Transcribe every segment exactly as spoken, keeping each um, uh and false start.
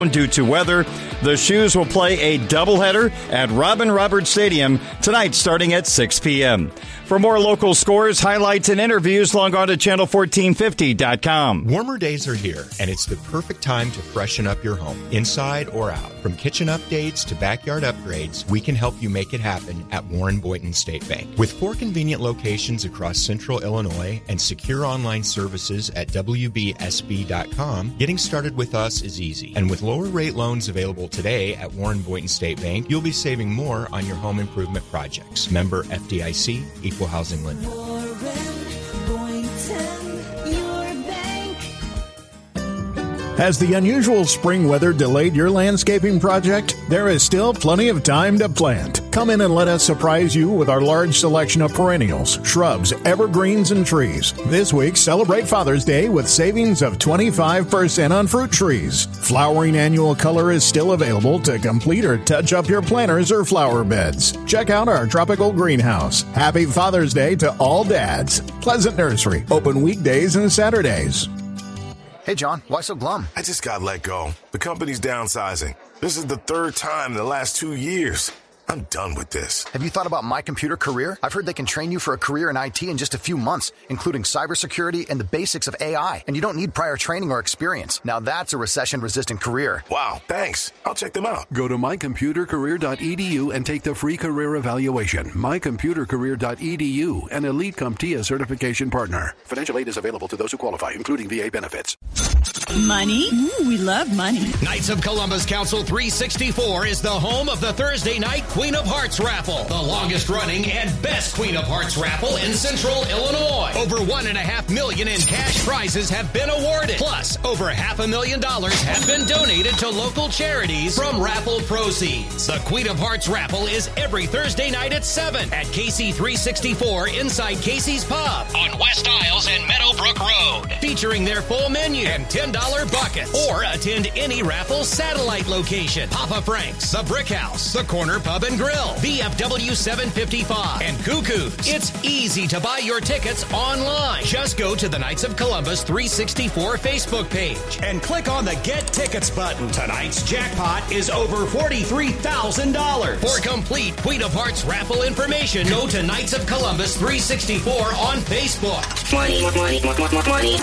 Due to weather, the Shoes will play a doubleheader at Robin Roberts Stadium tonight starting at six p.m. For more local scores, highlights, and interviews, log on to channel fourteen fifty dot com. Warmer days are here, and it's the perfect time to freshen up your home, inside or out. From kitchen updates to backyard upgrades, we can help you make it happen at Warren Boynton State Bank. With four convenient locations across central Illinois and secure online services at w b s b dot com, getting started with us is easy. And with lower rate loans available today at Warren Boynton State Bank, you'll be saving more on your home improvement projects. Member F D I C, Equal Housing Lender. Warren Boynton, your bank. Has the unusual spring weather delayed your landscaping project? There is still plenty of time to plant. Come in and let us surprise you with our large selection of perennials, shrubs, evergreens, and trees. This week, celebrate Father's Day with savings of twenty-five percent on fruit trees. Flowering annual color is still available to complete or touch up your planters or flower beds. Check out our tropical greenhouse. Happy Father's Day to all dads. Pleasant Nursery, open weekdays and Saturdays. Hey, John, why so glum? I just got let go. The company's downsizing. This is the third time in the last two years. I'm done with this. Have you thought about My Computer Career? I've heard they can train you for a career in I T in just a few months, including cybersecurity and the basics of A I. And you don't need prior training or experience. Now that's a recession-resistant career. Wow, thanks. I'll check them out. Go to my computer career dot e d u and take the free career evaluation. my computer career dot e d u, an Elite CompTIA certification partner. Financial aid is available to those who qualify, including V A benefits. Money? Ooh, we love money. Knights of Columbus Council three sixty-four is the home of the Thursday night Queen of Hearts raffle, the longest running and best Queen of Hearts raffle in Central Illinois. Over one and a half million in cash prizes have been awarded. Plus, over half a million dollars have been donated to local charities from raffle proceeds. The Queen of Hearts raffle is every Thursday night at seven at K C three sixty-four inside Casey's Pub on West Isles and Meadowbrook Road, featuring their full menu and ten dollar buckets. Or attend any raffle satellite location: Papa Frank's, the Brick House, the Corner Pub and Grill, V F W seven fifty-five, and Cuckoo's. It's easy to buy your tickets online. Just go to the Knights of Columbus three sixty-four Facebook page and click on the Get Tickets button. Tonight's jackpot is over forty-three thousand dollars. For complete Queen of Hearts raffle information, go to Knights of Columbus three sixty-four on Facebook. Money, money, money, money.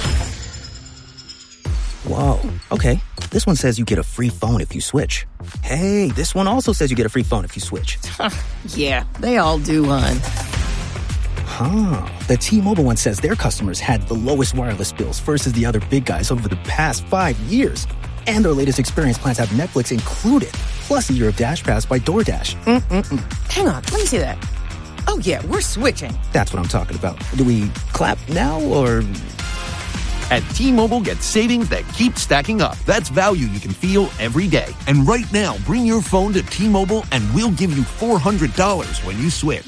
Whoa, okay. This one says you get a free phone if you switch. Hey, this one also says you get a free phone if you switch. Yeah, they all do, hon. Huh. The T-Mobile one says their customers had the lowest wireless bills versus the other big guys over the past five years. And their latest experience plans have Netflix included, plus a year of Dash Pass by DoorDash. Mm-mm-mm. Hang on, let me see that. Oh, yeah, we're switching. That's what I'm talking about. Do we clap now, or... At T-Mobile, get savings that keep stacking up. That's value you can feel every day. And right now, bring your phone to T-Mobile and we'll give you four hundred dollars when you switch.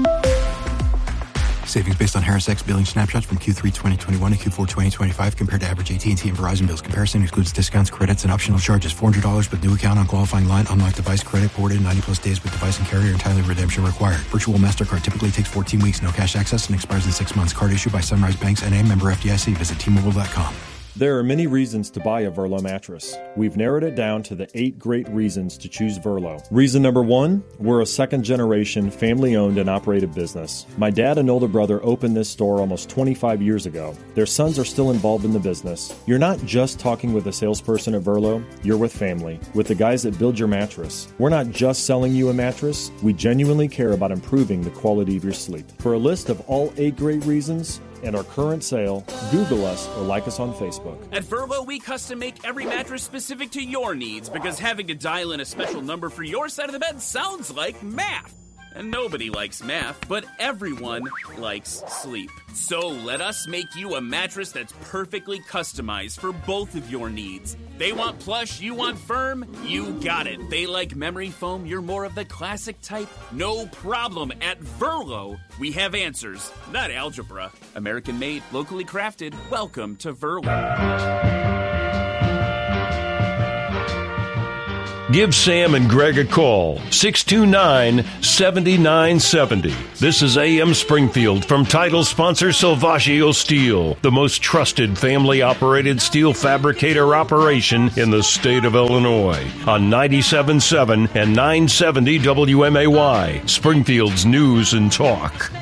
Savings based on Harris X billing snapshots from Q three twenty twenty-one to Q four twenty twenty-five compared to average A T and T and Verizon bills. Comparison excludes discounts, credits, and optional charges. four hundred dollars with new account on qualifying line. Unlocked device credit ported ninety plus days with device and carrier and timely redemption required. Virtual MasterCard typically takes fourteen weeks. No cash access and expires in six months. Card issued by Sunrise Banks N A, member F D I C. Visit T Mobile dot com. There are many reasons to buy a Verlo mattress. We've narrowed it down to the eight great reasons to choose Verlo. Reason number one, we're a second-generation, family-owned and operated business. My dad and older brother opened this store almost twenty-five years ago. Their sons are still involved in the business. You're not just talking with a salesperson at Verlo, you're with family, with the guys that build your mattress. We're not just selling you a mattress, we genuinely care about improving the quality of your sleep. For a list of all eight great reasons and our current sale, Google us or like us on Facebook. At Verlo, we custom make every mattress specific to your needs because having to dial in a special number for your side of the bed sounds like math. And nobody likes math, but everyone likes sleep. So let us make you a mattress that's perfectly customized for both of your needs. They want plush, you want firm, you got it. They like memory foam, you're more of the classic type. No problem. At Verlo, we have answers, not algebra. American made, locally crafted. Welcome to Verlo. Give Sam and Greg a call, six two nine, seven nine seven zero. This is A M Springfield from title sponsor Salvaggio Steel, the most trusted family-operated steel fabricator operation in the state of Illinois, on ninety-seven point seven and nine seventy W M A Y, Springfield's News and Talk.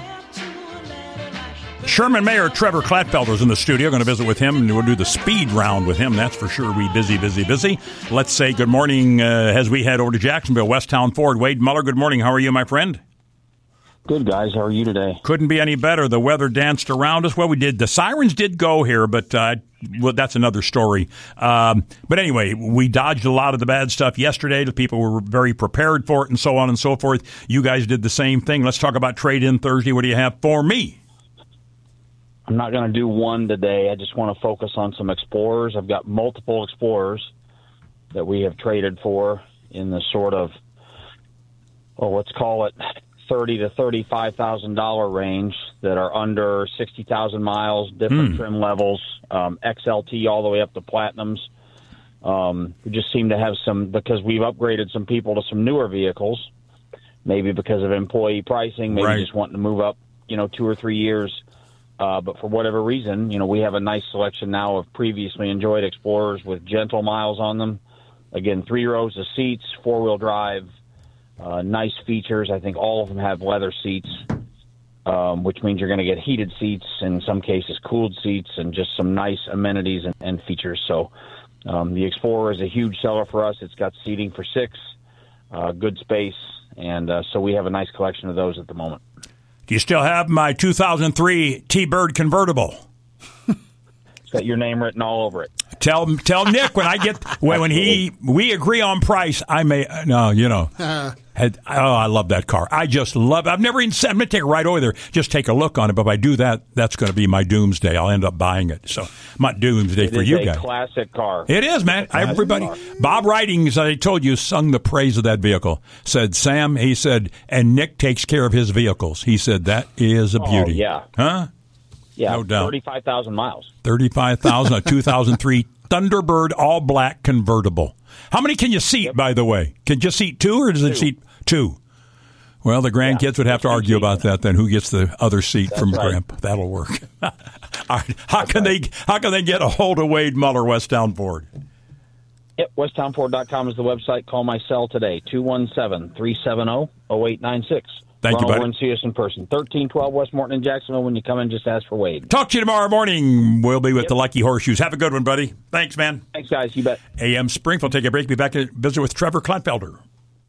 Sherman Mayor Trevor Clatfelder is in the studio. Going to visit with him, and we'll do the speed round with him. That's for sure. We busy, busy, busy. Let's say good morning uh, as we head over to Jacksonville, Westtown Ford. Wade Muller, good morning. How are you, my friend? Good, guys. How are you today? Couldn't be any better. The weather danced around us. Well, we did. The sirens did go here, but uh, well, that's another story. Um, but anyway, we dodged a lot of the bad stuff yesterday. The people were very prepared for it and so on and so forth. You guys did the same thing. Let's talk about trade-in Thursday. What do you have for me? I'm not going to do one today. I just want to focus on some Explorers. I've got multiple Explorers that we have traded for in the sort of, well, let's call it thirty to thirty-five thousand dollar range that are under sixty thousand miles, different Hmm. trim levels, um, X L T all the way up to Platinums. Um, we just seem to have some, because we've upgraded some people to some newer vehicles, maybe because of employee pricing, maybe Right. just wanting to move up, you know, two or three years. Uh, but for whatever reason, you know, we have a nice selection now of previously enjoyed Explorers with gentle miles on them. Again, three rows of seats, four-wheel drive, uh, nice features. I think all of them have leather seats, um, which means you're going to get heated seats, in some cases cooled seats, and just some nice amenities and, and features. So um, the Explorer is a huge seller for us. It's got seating for six, uh, good space, and uh, so we have a nice collection of those at the moment. Do you still have my two thousand three T-Bird convertible? It's got your name written all over it. Tell tell Nick when I get when, when he we agree on price. I may no, you know. Had, oh, I love that car. I just love it. I've never even said I'm going to take it right over there. Just take a look on it. But if I do that, that's going to be my doomsday. I'll end up buying it. So my doomsday It for is you a guys. classic car. It is, man. Classic Everybody. car. Bob Ridings, I told you, sung the praise of that vehicle. Said, Sam, he said, and Nick takes care of his vehicles. He said, that is a beauty. Oh, yeah. Huh? Yeah, No doubt. thirty-five thousand miles. thirty-five thousand, a two thousand three Thunderbird all-black convertible. How many can you seat, by the way? Can you seat two, or does it Two. seat two? Well, the grandkids would have to argue about that then. Who gets the other seat That's from right. Grandpa? That'll work. All right. How can they how can they get a hold of Wade Muller, Westtown Ford? Yep, westtown ford dot com is the website. Call my cell today, two one seven, three seven zero, zero eight nine six. Thank Run you, over buddy. and see us in person. thirteen twelve West Morton in Jacksonville. When you come in, just ask for Wade. Talk to you tomorrow morning. We'll be with the Lucky Horseshoes. Have a good one, buddy. Thanks, man. Thanks, guys. You bet. A M Springfield. Take a break. Be back to visit with Trevor Kleinfelder.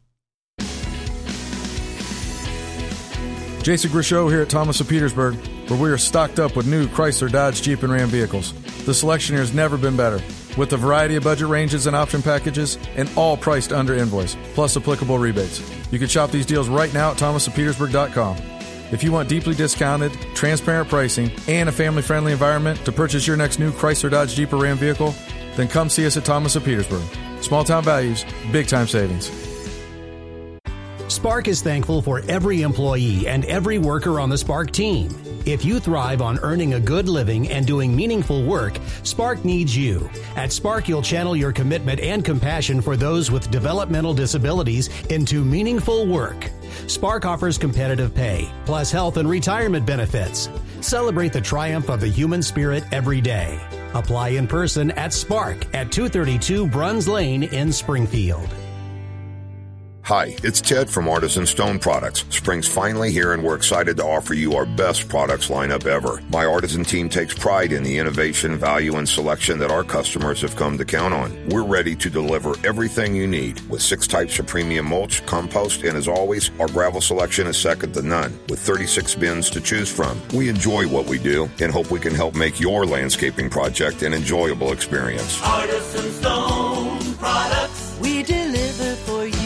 Jason Grisho here at Thomas of Petersburg, where we are stocked up with new Chrysler, Dodge, Jeep, and Ram vehicles. The selection here has never been better, with a variety of budget ranges and option packages, and all priced under invoice, plus applicable rebates. You can shop these deals right now at thomas of petersburg dot com. If you want deeply discounted, transparent pricing, and a family-friendly environment to purchase your next new Chrysler, Dodge, Jeep, or Ram vehicle, then come see us at Thomas of Petersburg. Small-town values, big-time savings. Spark is thankful for every employee and every worker on the Spark team. If you thrive on earning a good living and doing meaningful work, Spark needs you. At Spark, you'll channel your commitment and compassion for those with developmental disabilities into meaningful work. Spark offers competitive pay, plus health and retirement benefits. Celebrate the triumph of the human spirit every day. Apply in person at Spark at two thirty-two Bruns Lane in Springfield. Hi, it's Ted from Artisan Stone Products. Spring's finally here, and we're excited to offer you our best products lineup ever. My Artisan team takes pride in the innovation, value, and selection that our customers have come to count on. We're ready to deliver everything you need with six types of premium mulch, compost, and as always, our gravel selection is second to none with thirty-six bins to choose from. We enjoy what we do and hope we can help make your landscaping project an enjoyable experience. Artisan Stone Products, we deliver for you.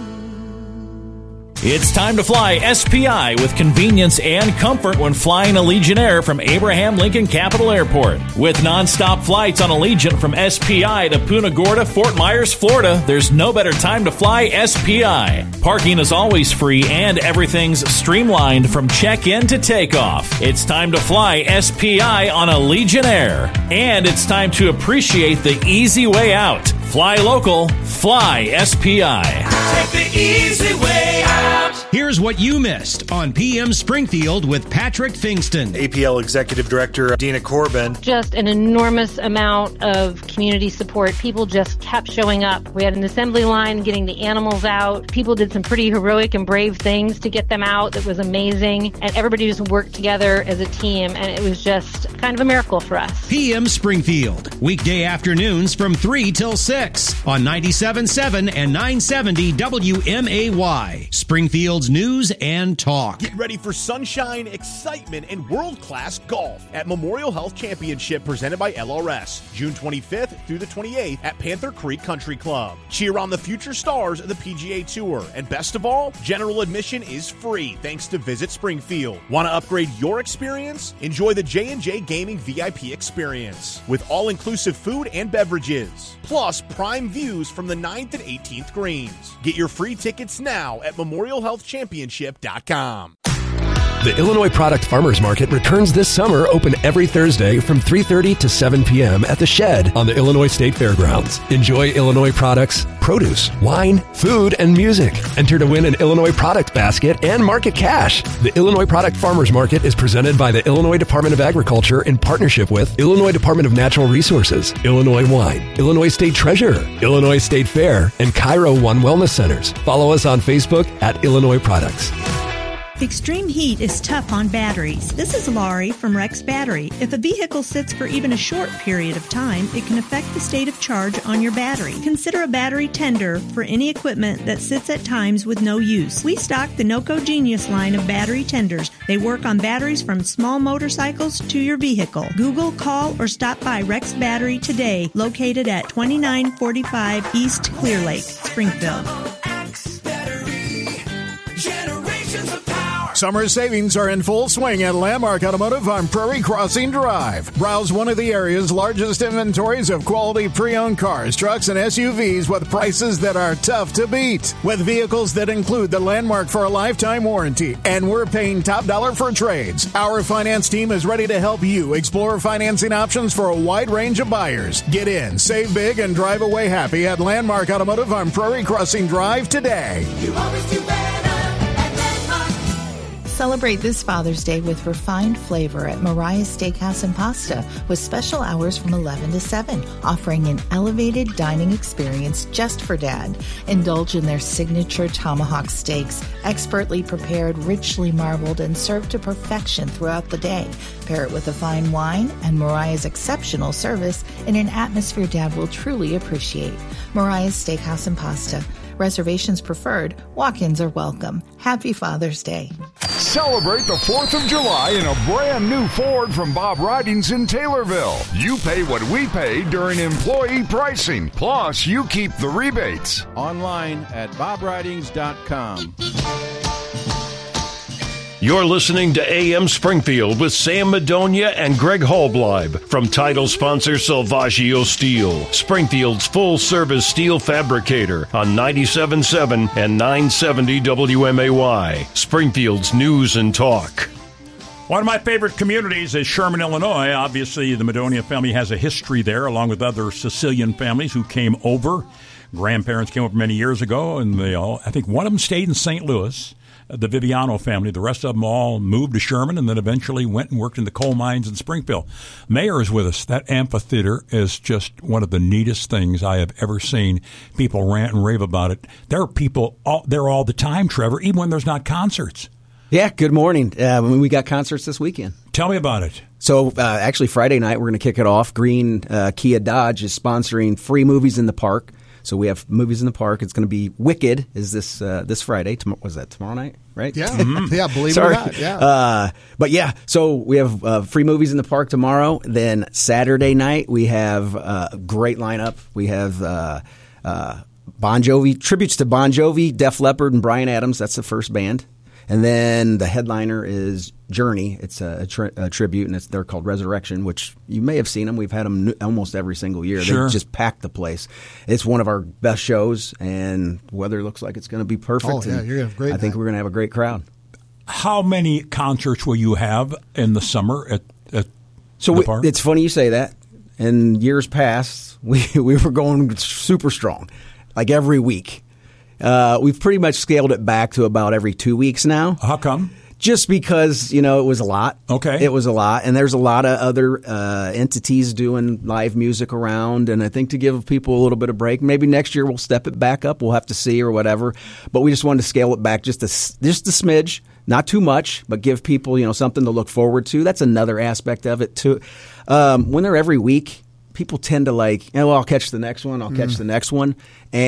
It's time to fly S P I with convenience and comfort when flying Allegiant Air from Abraham Lincoln Capital Airport. With nonstop flights on Allegiant from S P I to Punta Gorda, Fort Myers, Florida, there's no better time to fly S P I. Parking is always free and everything's streamlined from check-in to takeoff. It's time to fly S P I on Allegiant Air. And it's time to appreciate the easy way out. Fly local, fly Fly S P I. Take the easy way out. Here's what you missed on P M Springfield with Patrick Fingston. A P L Executive Director Dina Corbin. Just an enormous amount of community support. People just kept showing up. We had an assembly line getting the animals out. People did some pretty heroic and brave things to get them out. That was amazing. And everybody just worked together as a team, and it was just kind of a miracle for us. P M Springfield, weekday afternoons from three till six on ninety-seven point seven and nine seventy W M A Y. Springfield's news and talk. Get ready for sunshine, excitement, and world-class golf at Memorial Health Championship presented by L R S, June twenty-fifth through the twenty-eighth at Panther Creek Country Club. Cheer on the future stars of the P G A Tour, and best of all, general admission is free thanks to Visit Springfield. Want to upgrade your experience? Enjoy the J and J Gaming V I P experience with all-inclusive food and beverages, plus prime views from the ninth and eighteenth greens. Get your free tickets now at memorial health championship dot com. The Illinois Product Farmers Market returns this summer, open every Thursday from three thirty to seven p.m. at The Shed on the Illinois State Fairgrounds. Enjoy Illinois products, produce, wine, food, and music. Enter to win an Illinois product basket and market cash. The Illinois Product Farmers Market is presented by the Illinois Department of Agriculture in partnership with Illinois Department of Natural Resources, Illinois Wine, Illinois State Treasurer, Illinois State Fair, and Cairo One Wellness Centers. Follow us on Facebook at Illinois Products. Extreme heat is tough on batteries. This is Laurie from Rex Battery. If a vehicle sits for even a short period of time, it can affect the state of charge on your battery. Consider a battery tender for any equipment that sits at times with no use. We stock the NOCO Genius line of battery tenders. They work on batteries from small motorcycles to your vehicle. Google, call, or stop by Rex Battery today, located at twenty-nine forty-five East Clear Lake, Springfield. Summer savings are in full swing at Landmark Automotive on Prairie Crossing Drive. Browse one of the area's largest inventories of quality pre-owned cars, trucks, and S U Vs with prices that are tough to beat. With vehicles that include the Landmark for a lifetime warranty, and we're paying top dollar for trades. Our finance team is ready to help you explore financing options for a wide range of buyers. Get in, save big, and drive away happy at Landmark Automotive on Prairie Crossing Drive today. You always do better. Celebrate this Father's Day with refined flavor at Mariah's Steakhouse and Pasta with special hours from eleven to seven, offering an elevated dining experience just for Dad. Indulge in their signature tomahawk steaks, expertly prepared, richly marbled, and served to perfection throughout the day. Pair it with a fine wine and Mariah's exceptional service in an atmosphere Dad will truly appreciate. Mariah's Steakhouse and Pasta. Reservations preferred. Walk-ins are welcome. Happy Father's Day. Celebrate the fourth of July in a brand new Ford from Bob Ridings in Taylorville. You pay what we pay during employee pricing. Plus, you keep the rebates. Online at bob ridings dot com. You're listening to A M Springfield with Sam Madonia and Greg Holbleib from title sponsor Salvaggio Steel, Springfield's full-service steel fabricator on ninety-seven point seven and nine seventy W M A Y, Springfield's news and talk. One of my favorite communities is Sherman, Illinois. Obviously, the Madonia family has a history there, along with other Sicilian families who came over. Grandparents came over many years ago, and they all, I think one of them stayed in Saint Louis. The Viviano family. The rest of them all moved to Sherman and then eventually went and worked in the coal mines in Springfield. Mayor is with us. That amphitheater is just one of the neatest things I have ever seen. People rant and rave about it. There are people all, there all the time, Trevor, even when there's not concerts. Yeah, good morning. Uh, we got concerts this weekend. Tell me about it. So uh, actually Friday night we're going to kick it off. Green uh, Kia Dodge is sponsoring free movies in the park. So we have movies in the park. It's going to be Wicked is this uh, this Friday. Tom- was that tomorrow night, right? Yeah, mm-hmm. yeah, believe Sorry. it or not, yeah. Uh, but yeah, so we have uh, free movies in the park tomorrow. Then Saturday night we have uh, a great lineup. We have uh, uh, Bon Jovi, tributes to Bon Jovi, Def Leppard, and Bryan Adams. That's the first band. And then the headliner is Journey. It's a, a, tri- a tribute, and it's, they're called Resurrection, which you may have seen them. We've had them n- almost every single year. Sure. They just pack the place. It's one of our best shows, and weather looks like it's going to be perfect. Oh, yeah, you're going to have a great I think night. we're going to have a great crowd. How many concerts will you have in the summer at, at so the we, park? It's funny you say that. In years past, we, we were going super strong. like every week. Uh, we've pretty much scaled it back to about every two weeks now. How come? Just because, you know, it was a lot. Okay. It was a lot. And there's a lot of other uh, entities doing live music around. And I think to give people a little bit of break, maybe next year we'll step it back up. We'll have to see or whatever. But we just wanted to scale it back just a, just a smidge. Not too much, but give people, you know, something to look forward to. That's another aspect of it, too. Um, when they're every week, people tend to like, oh, well, I'll catch the next one, I'll mm. catch the next one.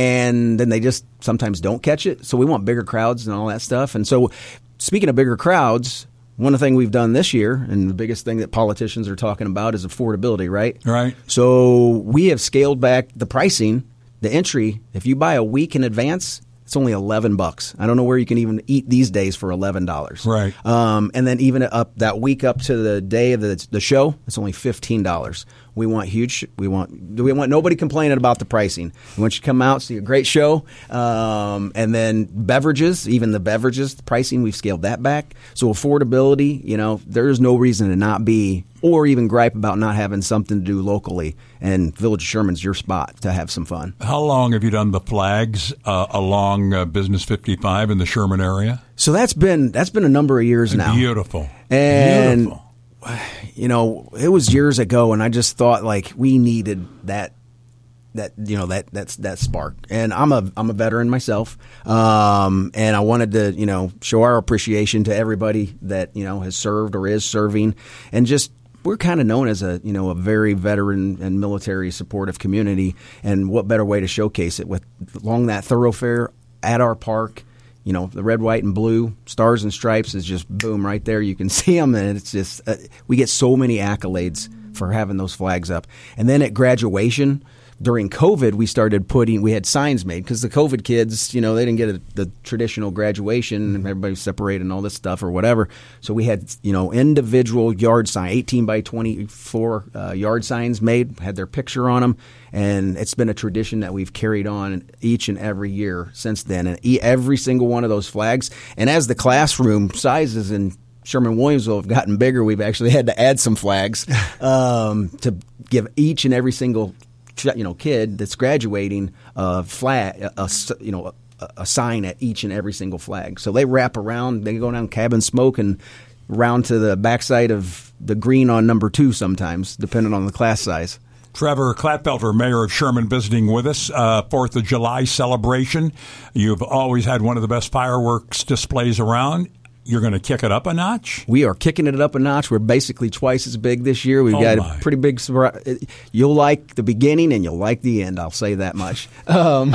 And then they just sometimes don't catch it. So we want bigger crowds and all that stuff. And so speaking of bigger crowds, one of the things we've done this year, and the biggest thing that politicians are talking about is affordability, right? Right. So we have scaled back the pricing, the entry. If you buy a week in advance, it's only eleven bucks. I don't know where you can even eat these days for eleven dollars. Right. Um, and then even up that week up to the day of the, the show, it's only fifteen dollars. We want huge. We want. We want nobody complaining about the pricing. We want you to come out, see a great show, um, and then beverages. Even the beverages, the pricing, we've scaled that back. So affordability, you know, there is no reason to not be, or even gripe about not having something to do locally. And Village of Sherman's your spot to have some fun. How long have you done the flags uh, along uh, Business fifty-five in the Sherman area? So that's been that's been a number of years now. Beautiful. And Beautiful. You know, it was years ago, and I just thought like we needed that, that you know that that's that spark. And I'm a I'm a veteran myself, um, and I wanted to you know show our appreciation to everybody that you know has served or is serving, and just we're kind of known as a you know a very veteran and military supportive community. And what better way to showcase it with along that thoroughfare at our park. You know, the red, white, and blue, stars and stripes is just boom right there. You can see them, and it's just uh, we get so many accolades for having those flags up. And then at graduation, during COVID, we started putting, we had signs made because the COVID kids, you know, they didn't get a, the traditional graduation and everybody was separated and all this stuff or whatever. So we had, you know, individual yard sign, eighteen by twenty-four uh, yard signs made, had their picture on them. And it's been a tradition that we've carried on each and every year since then. And every single one of those flags. And as the classroom sizes in Sherman-Williamsville have gotten bigger, we've actually had to add some flags um, to give each and every single you know kid that's graduating a flag, a, a, you know a, a sign at each and every single flag. So they wrap around, they go down Cabin Smoke and round to the backside of the green on number two sometimes, depending on the class size. Trevor Klatfelter, Mayor of Sherman, visiting with us. Uh, Fourth of July celebration. You've always had one of the best fireworks displays around. You're going to kick it up a notch? We are kicking it up a notch. We're basically twice as big this year. We've oh got my. a pretty big surprise. You'll like the beginning and you'll like the end. I'll say that much. Um,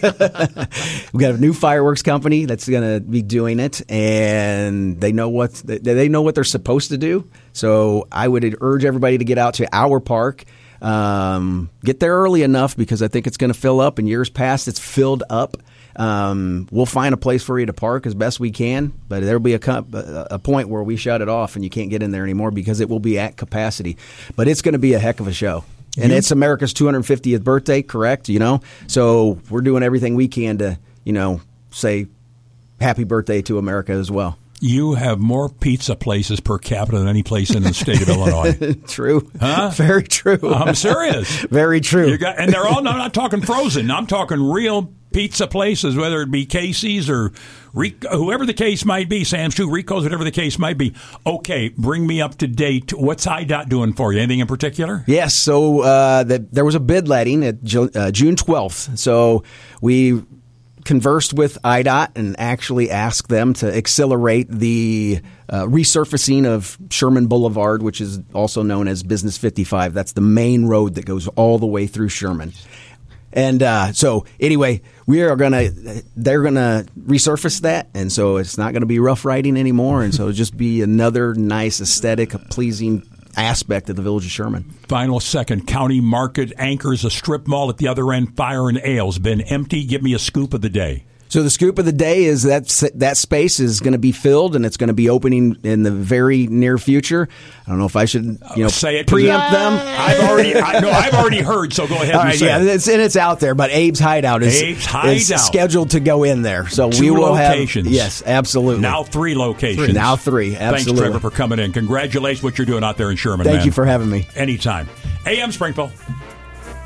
we got a new fireworks company that's going to be doing it, and they know what they know what they're supposed to do. So I would urge everybody to get out to our park. Um, get there early enough because I think it's going to fill up. In years past, it's filled up. Um, we'll find a place for you to park as best we can, but there'll be a, a point where we shut it off and you can't get in there anymore because it will be at capacity. But it's going to be a heck of a show. And mm-hmm. It's America's two hundred fiftieth birthday, correct? You know, so we're doing everything we can to, you know, say happy birthday to America as well. You have more pizza places per capita than any place in the state of Illinois. True. Huh? Very true. I'm serious. Very true. You got, and they're all, I'm not talking frozen. I'm talking real pizza places, whether it be Casey's or Rico, whoever the case might be, Sam's too, Rico's, whatever the case might be. Okay, bring me up to date. What's I D O T doing for you? Anything in particular? Yes. So uh, the, there was a bid letting at Ju- uh, June twelfth. So we conversed with I D O T and actually asked them to accelerate the uh, resurfacing of Sherman Boulevard, which is also known as Business fifty-five. That's the main road that goes all the way through Sherman. And uh, so anyway, we are going to, they're going to resurface that. And so it's not going to be rough riding anymore. And so it'll just be another nice, aesthetic, pleasing aspect of the Village of Sherman. Final second, County Market anchors a strip mall at the other end. Fire and Ale's been empty. Give me a scoop of the day. So the scoop of the day is that that space is going to be filled, and it's going to be opening in the very near future. I don't know if I should, you know, uh, say it, preempt them. I've already, I, no, I've already heard. So go ahead. All and right, say yeah, it. it's, and it's out there. But Abe's Hideout is, Abe's Hideout. is scheduled to go in there. So Two we will locations. have yes, absolutely. Now three locations. Three. Now three. Absolutely. Thanks, Trevor, for coming in. Congratulations, what you're doing out there in Sherman. Thank man. you for having me. Anytime. A M Springfield.